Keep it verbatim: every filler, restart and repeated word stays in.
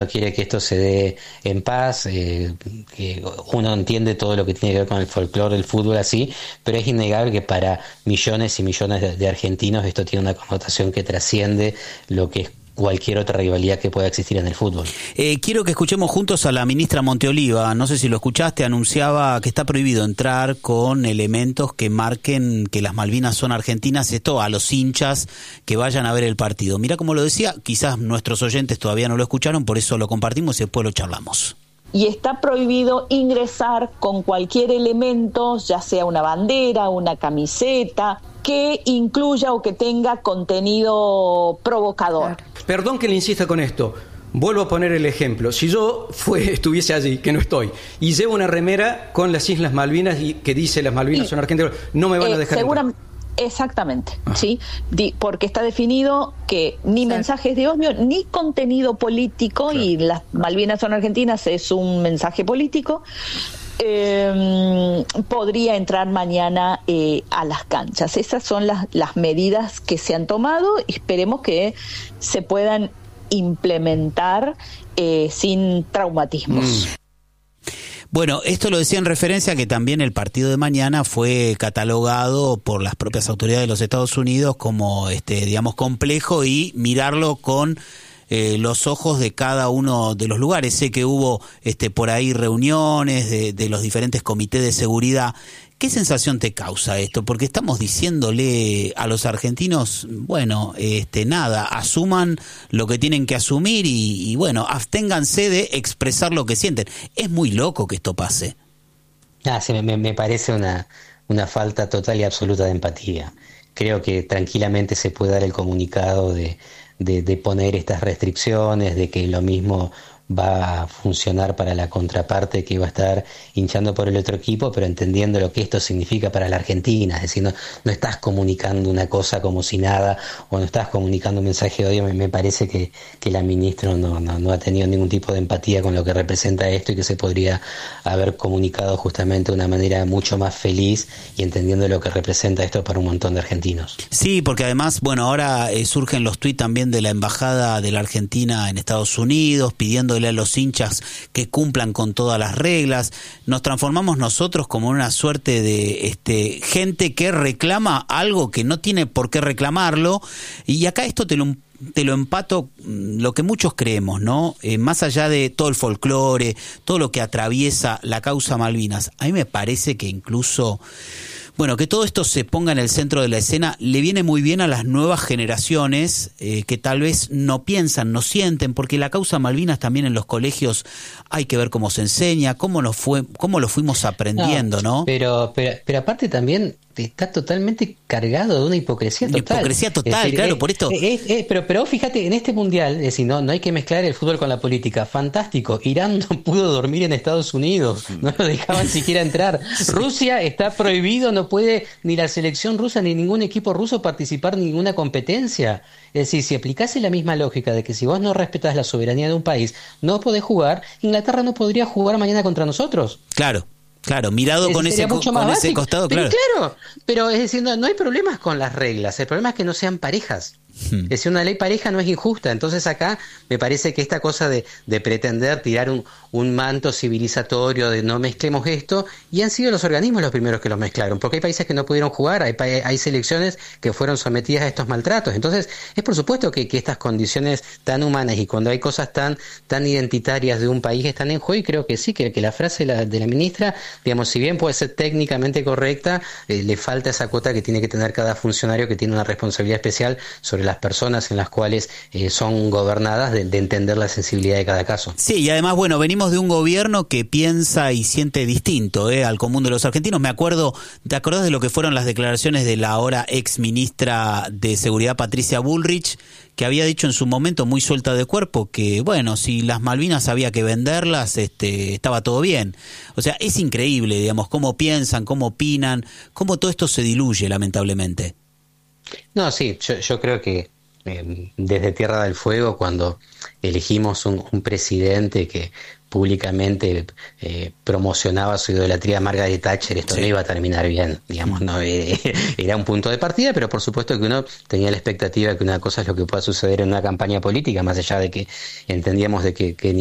quiere que esto se dé en paz, eh, que uno entiende todo lo que tiene que ver con el folclore del fútbol así, pero es innegable que para millones y millones de, de argentinos esto tiene una connotación que trasciende lo que es cualquier otra rivalidad que pueda existir en el fútbol. Eh, quiero que escuchemos juntos a la ministra Monteoliva. No sé si lo escuchaste, anunciaba que está prohibido entrar con elementos que marquen que las Malvinas son argentinas, esto a los hinchas que vayan a ver el partido. Mira cómo lo decía, quizás nuestros oyentes todavía no lo escucharon, por eso lo compartimos y después lo charlamos. Y está prohibido ingresar con cualquier elemento, ya sea una bandera, una camiseta, que incluya o que tenga contenido provocador. Perdón que le insista con esto. Vuelvo a poner el ejemplo. Si yo fue, estuviese allí, que no estoy, y llevo una remera con las Islas Malvinas y que dice las Malvinas y, son argentinas, no me van eh, a dejar seguramente entrar. Exactamente, ah. ¿sí? Di, porque está definido que ni claro. mensajes de odio ni contenido político, claro. y las Malvinas son argentinas es un mensaje político, eh, podría entrar mañana eh, a las canchas. Esas son las, las medidas que se han tomado y esperemos que se puedan implementar eh, sin traumatismos. Mm. Bueno, esto lo decía en referencia a que también el partido de mañana fue catalogado por las propias autoridades de los Estados Unidos como, este, digamos, complejo y mirarlo con eh, los ojos de cada uno de los lugares. Sé que hubo este, por ahí reuniones de, de los diferentes comités de seguridad. ¿Qué sensación te causa esto? Porque estamos diciéndole a los argentinos, bueno, este, nada, asuman lo que tienen que asumir y, y bueno, absténganse de expresar lo que sienten. Es muy loco que esto pase. Ah, sí, me, me parece una, una falta total y absoluta de empatía. Creo que tranquilamente se puede dar el comunicado de, de, de poner estas restricciones, de que lo mismo va a funcionar para la contraparte que va a estar hinchando por el otro equipo, pero entendiendo lo que esto significa para la Argentina. Es decir, no, no estás comunicando una cosa como si nada, o no estás comunicando un mensaje de odio. Me, me parece que, que la ministra no, no, no ha tenido ningún tipo de empatía con lo que representa esto y que se podría haber comunicado justamente de una manera mucho más feliz y entendiendo lo que representa esto para un montón de argentinos. Sí, porque además, bueno, ahora eh, surgen los tuits también de la Embajada de la Argentina en Estados Unidos pidiendo a los hinchas que cumplan con todas las reglas. Nos transformamos nosotros como una suerte de este gente que reclama algo que no tiene por qué reclamarlo, y acá esto te lo te lo empato lo que muchos creemos, ¿no? Eh, más allá de todo el folclore, todo lo que atraviesa la causa Malvinas, a mí me parece que incluso bueno, que todo esto se ponga en el centro de la escena le viene muy bien a las nuevas generaciones eh, que tal vez no piensan, no sienten, porque la causa Malvinas también en los colegios hay que ver cómo se enseña, cómo nos fue, cómo lo fuimos aprendiendo, ¿no? ¿no? Pero, pero, pero aparte también está totalmente cargado de una hipocresía total. Hipocresía total, es decir, claro, es, por esto. Es, es, pero, pero fíjate, en este mundial, es decir, no, no hay que mezclar el fútbol con la política. Fantástico. Irán no pudo dormir en Estados Unidos, no lo dejaban siquiera entrar. Sí. Rusia está prohibido, no puede ni la selección rusa ni ningún equipo ruso participar en ninguna competencia. Es decir, si aplicase la misma lógica de que si vos no respetás la soberanía de un país, no podés jugar, Inglaterra no podría jugar mañana contra nosotros. Claro. Claro, mirado con ese, con ese costado, pero claro. Claro, pero es decir, no, no hay problemas con las reglas, el problema es que no sean parejas. Hmm. Es decir, una ley pareja no es injusta, entonces acá me parece que esta cosa de, de pretender tirar un, un manto civilizatorio de no mezclemos esto, y han sido los organismos los primeros que lo mezclaron, porque hay países que no pudieron jugar, hay, hay selecciones que fueron sometidas a estos maltratos, entonces es por supuesto que, que estas condiciones tan humanas y cuando hay cosas tan, tan identitarias de un país están en juego, y creo que sí, que, que la frase de la, de la ministra, digamos, si bien puede ser técnicamente correcta, eh, le falta esa cuota que tiene que tener cada funcionario que tiene una responsabilidad especial sobre las personas en las cuales eh, son gobernadas, de, de entender la sensibilidad de cada caso. Sí, y además, bueno, venimos de un gobierno que piensa y siente distinto eh, al común de los argentinos. Me acuerdo, ¿te acordás de lo que fueron las declaraciones de la ahora ex ministra de Seguridad, Patricia Bullrich, que había dicho en su momento muy suelta de cuerpo que, bueno, si las Malvinas había que venderlas, este, estaba todo bien? O sea, es increíble, digamos, cómo piensan, cómo opinan, cómo todo esto se diluye, lamentablemente. No, sí, yo, yo creo que eh, desde Tierra del Fuego, cuando elegimos un, un presidente que públicamente eh, promocionaba su idolatría a Margaret Thatcher, esto sí. no iba a terminar bien, digamos, no eh, era un punto de partida, pero por supuesto que uno tenía la expectativa de que una cosa es lo que pueda suceder en una campaña política, más allá de que entendíamos de que, que